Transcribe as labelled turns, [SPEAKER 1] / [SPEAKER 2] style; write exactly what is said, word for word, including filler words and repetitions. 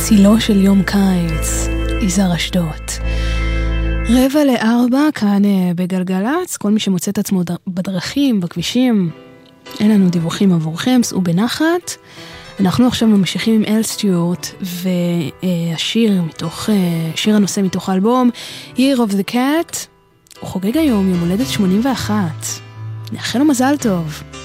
[SPEAKER 1] צילו של יום קיץ, יזהר אשדוד. רבע לארבע כאן בגלגלץ, כל מי שמוצא את עצמו בדרכים, בכבישים, אין לנו דיווחים עבורכם, סעו בנחת. אנחנו עכשיו ממשיכים עם אל סטיוארט, והשיר מתוך, שיר הנושא מתוך האלבום Year of the Cat. הוא חוגג היום יום הולדת שמונים ואחת. נאחל לו מזל טוב.